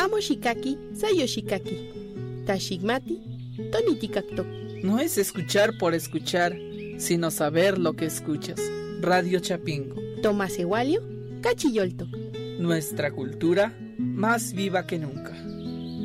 Amo shikaki, sayo shikaki. Tashigmati, tonitikaktok. No es escuchar por escuchar, sino saber lo que escuchas. Radio Chapingo. Tomás Ewalio, Cachiyoltok. Nuestra cultura más viva que nunca.